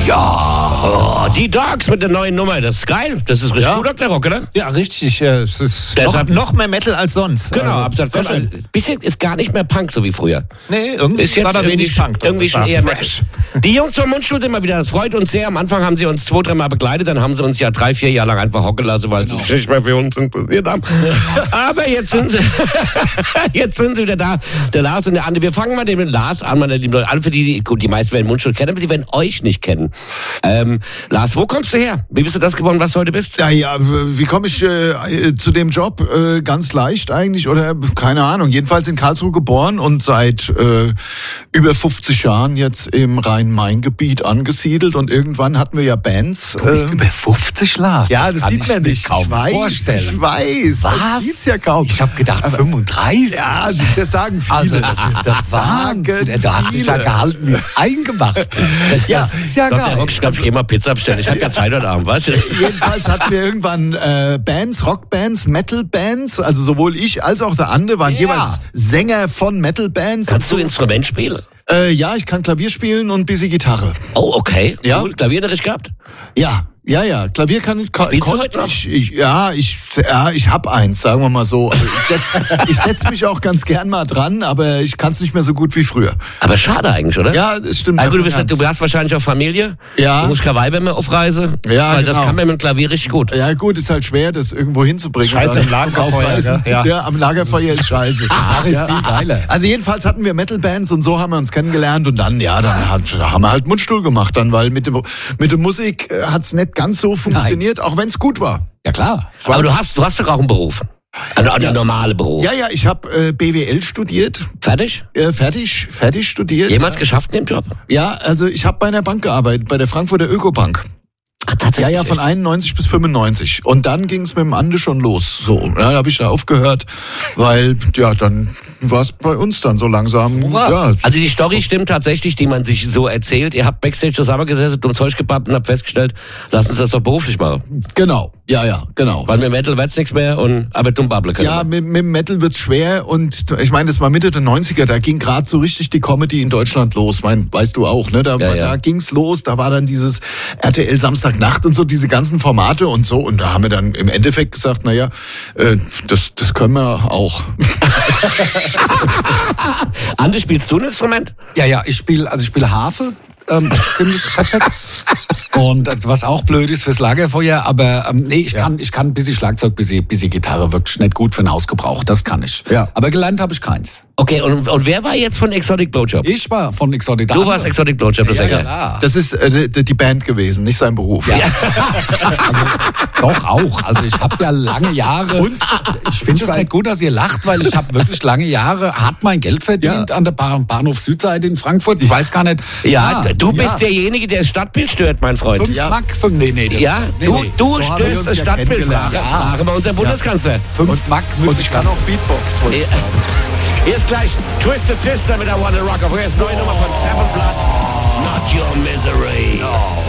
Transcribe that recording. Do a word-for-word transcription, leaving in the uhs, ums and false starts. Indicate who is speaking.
Speaker 1: Ja, oh, die Dogs mit der neuen Nummer, das ist geil. Das ist richtig ja. gut, Doktor Rock, oder?
Speaker 2: Ja, richtig. Es ist noch, noch mehr Metal als sonst.
Speaker 1: Genau,
Speaker 2: also,
Speaker 1: absolut. Also, bisschen ist gar nicht mehr Punk, so wie früher.
Speaker 2: Nee, irgendwie
Speaker 1: ist jetzt
Speaker 2: war da
Speaker 1: irgendwie,
Speaker 2: wenig Punk.
Speaker 1: Irgendwie schon eher fresh. Die Jungs vom Mundstuhl sind mal wieder, das freut uns sehr. Am Anfang haben sie uns zwei, dreimal begleitet, dann haben sie uns ja drei, vier Jahre lang einfach hocken lassen, weil genau. sie sich nicht mehr für uns interessiert haben. Aber jetzt sind sie, jetzt sind sie wieder da. Der Lars und der Andi. Wir fangen mal den mit Lars an, meine lieben Leute. Alle für die, gut, die meisten werden Mundstuhl kennen, aber sie werden euch nicht kennen. Ähm, Lars, wo kommst du her? Wie bist du das geworden, was du heute bist?
Speaker 3: Ja, ja, wie komme ich äh, zu dem Job? Äh, ganz leicht eigentlich, oder keine Ahnung. Jedenfalls in Karlsruhe geboren und seit äh, über fünfzig Jahren jetzt im Rhein-Main-Gebiet angesiedelt. Und irgendwann hatten wir ja Bands.
Speaker 2: Du bist äh, über fünfzig, Lars.
Speaker 3: Ja, das, das sieht man nicht.
Speaker 2: Kaum
Speaker 3: ich weiß,
Speaker 2: vorstellen.
Speaker 3: ich weiß.
Speaker 2: Was?
Speaker 3: Man sieht's ja kaum.
Speaker 2: Ich habe gedacht aber, fünfunddreißig.
Speaker 3: Ja, das sagen viele.
Speaker 2: Also das ist der Wahnsinn. Du hast dich ja gehalten, wie es eingemacht.
Speaker 3: Ja,
Speaker 2: das ist ja geil.
Speaker 1: Ich glaube, ich gehe mal Pizza bestellen. Ich habe ja Zeit heute Abend, weißt du?
Speaker 3: Jedenfalls hatten wir irgendwann äh, Bands, Rockbands, Metalbands. Also sowohl ich als auch der Ande waren ja. jeweils Sänger von Metalbands.
Speaker 1: Kannst du Instrument spielen?
Speaker 3: Äh, ja, ich kann Klavier spielen und ein bisschen Gitarre.
Speaker 1: Oh, okay.
Speaker 3: Ja.
Speaker 1: Cool. Klavierunterricht gehabt?
Speaker 3: Ja. Ja, ja, Klavier kann ich. Kann,
Speaker 1: Spielst du heute noch?
Speaker 3: Ich, ich, ja, ich, ja, ich hab eins, sagen wir mal so. Also ich setz, ich setz mich auch ganz gern mal dran, aber ich kann es nicht mehr so gut wie früher.
Speaker 1: Aber schade eigentlich, oder?
Speaker 3: Ja, das stimmt.
Speaker 1: Also, du, bist, du hast wahrscheinlich auch Familie.
Speaker 3: Ja.
Speaker 1: Du musst kein Weiber mehr auf Reise.
Speaker 3: Ja,
Speaker 1: weil
Speaker 3: genau.
Speaker 1: das kann man mit dem Klavier richtig gut.
Speaker 3: Ja, gut, ist halt schwer, das irgendwo hinzubringen.
Speaker 2: Scheiße im Lagerfeuer. Ja.
Speaker 3: Ja. ja, am Lagerfeuer ist scheiße.
Speaker 2: Gitarre ist viel geiler.
Speaker 3: Also jedenfalls hatten wir Metalbands und so haben wir uns kennengelernt und dann, ja, dann hat, da haben wir halt Mundstuhl gemacht dann, weil mit dem, mit der Musik hat's nicht ganz so funktioniert. Auch wenn es gut war.
Speaker 2: Ja klar.
Speaker 1: Aber du hast, du hast doch auch einen Beruf. Also einen ja. normalen Beruf.
Speaker 3: Ja, ja, ich habe äh, B W L studiert.
Speaker 1: Fertig?
Speaker 3: Äh, fertig, fertig studiert.
Speaker 1: Jemals geschafft in dem Job?
Speaker 3: Ja, also ich habe bei einer Bank gearbeitet, bei der Frankfurter Ökobank.
Speaker 1: Ach, tatsächlich?
Speaker 3: Ja, ja, von einundneunzig bis fünfundneunzig. Und dann ging es mit dem Ande schon los. So, ja, da habe ich da aufgehört, weil, ja, dann war es bei uns dann so langsam. Ja.
Speaker 1: Also die Story stimmt tatsächlich, die man sich so erzählt. Ihr habt Backstage zusammengesessen, dumm Zeug gepappt und habt festgestellt, lass uns das doch beruflich machen.
Speaker 3: Genau, ja, ja, genau.
Speaker 1: Weil mit Metal wird's nichts mehr und aber dumm Bubble können.
Speaker 3: Ja, mit, mit Metal wird's schwer und ich meine, das war Mitte der neunziger, da ging gerade so richtig die Comedy in Deutschland los. Mein, weißt du auch, ne? Da,
Speaker 1: ja, ja.
Speaker 3: da ging's los, da war dann dieses R T L Samstagnacht und so, diese ganzen Formate und so. Und da haben wir dann im Endeffekt gesagt, na ja, äh, das, das können wir auch.
Speaker 1: Andi, spielst du ein Instrument?
Speaker 2: Ja, ja, ich spiele, also ich spiele Harfe. Ähm, ziemlich perfekt. Und äh, was auch blöd ist fürs Lagerfeuer, aber ähm, nee, ich ja. kann ich kann ein bisschen Schlagzeug, ein bisschen, bisschen Gitarre, wirklich nicht gut für den Hausgebrauch, das kann ich.
Speaker 3: Ja.
Speaker 2: Aber gelernt habe ich keins.
Speaker 1: Okay, und, und wer war jetzt von Exotic Blowjob?
Speaker 2: Ich war von Exotic
Speaker 1: Du warst Exotic Blowjob, das
Speaker 2: ja,
Speaker 1: ist ja
Speaker 2: ja,
Speaker 1: geil.
Speaker 3: Das ist äh, die Band gewesen, nicht sein Beruf.
Speaker 2: Ja. Also, doch auch. Also ich habe ja lange Jahre. Und ich finde es nicht gut, dass ihr lacht, weil ich habe wirklich lange Jahre hart mein Geld verdient ja. an der Bahnhof Südseite in Frankfurt. Ich weiß gar nicht.
Speaker 1: Ja,
Speaker 2: ja
Speaker 1: du bist
Speaker 2: ja.
Speaker 1: derjenige, der das Stadtbild stört, mein Freund.
Speaker 2: Fünf
Speaker 1: ja.
Speaker 2: Mark, fünf, nee, nee.
Speaker 1: Ja,
Speaker 2: nee,
Speaker 1: du,
Speaker 2: nee.
Speaker 1: du
Speaker 2: So
Speaker 1: störst das
Speaker 2: ja
Speaker 1: Stadtbild.
Speaker 2: Ja.
Speaker 1: Frage mal unser Bundeskanzler.
Speaker 2: Fünf Mark
Speaker 3: und ich kann auch Beatbox.
Speaker 1: Ja. Jetzt gleich Twisted Sister mit I Wanna Rock. Auf erst neue Nummer von Seven Blood. Not Your Misery. No.